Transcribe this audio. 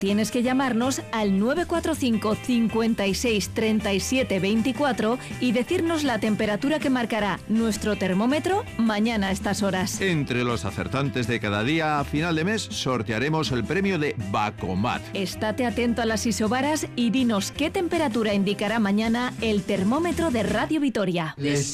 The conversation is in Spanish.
Tienes que llamarnos al 945 56 37 24 y decirnos la temperatura que marcará nuestro termómetro mañana a estas horas. Entre los acertantes de cada día, a final de mes, sortearemos el premio de Bacomat. Estate atento a las isobaras y dinos qué temperatura indicará mañana el termómetro de Radio Vitoria.